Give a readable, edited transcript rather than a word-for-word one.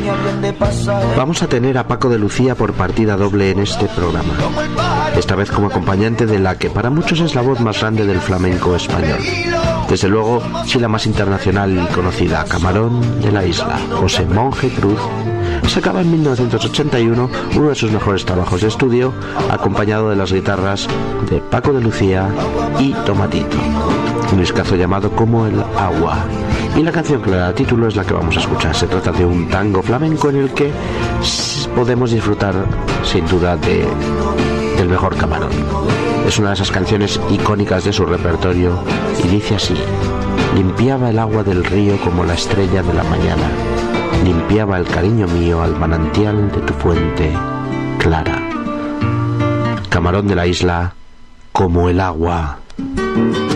Vamos a tener a Paco de Lucía por partida doble en este programa, esta vez como acompañante de la que para muchos es la voz más grande del flamenco español. Desde luego, sí la más internacional y conocida, Camarón de la Isla, José Monje Cruz, sacaba en 1981 uno de sus mejores trabajos de estudio, acompañado de las guitarras de Paco de Lucía y Tomatito, un discazo llamado Como el Agua. Y la canción que le da título es la que vamos a escuchar. Se trata de un tango flamenco en el que podemos disfrutar sin duda del mejor Camarón. Es una de esas canciones icónicas de su repertorio y dice así: limpiaba el agua del río como la estrella de la mañana, limpiaba el cariño mío al manantial de tu fuente clara. Camarón de la Isla, Como el Agua.